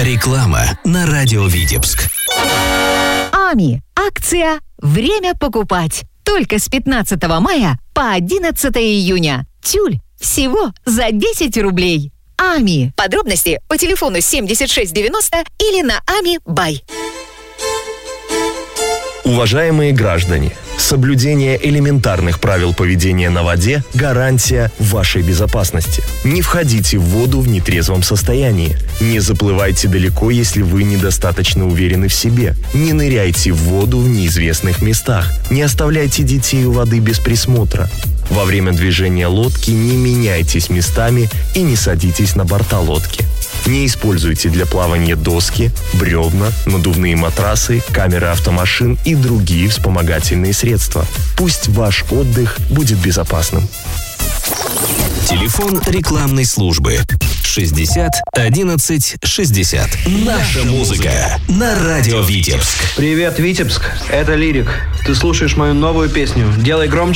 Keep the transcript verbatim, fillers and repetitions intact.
Реклама на радио Витебск. АМИ. Акция «Время покупать». Только с пятнадцатого мая по одиннадцатое июня. Тюль всего за десять рублей. АМИ. Подробности по телефону семьдесят шесть девяносто или на ами бай. Уважаемые граждане, соблюдение элементарных правил поведения на воде – гарантия вашей безопасности. Не входите в воду в нетрезвом состоянии. Не заплывайте далеко, если вы недостаточно уверены в себе. Не ныряйте в воду в неизвестных местах. Не оставляйте детей у воды без присмотра. Во время движения лодки не меняйтесь местами и не садитесь на борта лодки. Не используйте для плавания доски, бревна, надувные матрасы, камеры автомашин и другие вспомогательные средства. Пусть ваш отдых будет безопасным. Телефон рекламной службы шестьдесят одиннадцать шестьдесят. Наша музыка на радио Витебск. Привет, Витебск, это Лирик. Ты слушаешь мою новую песню «Делай громче».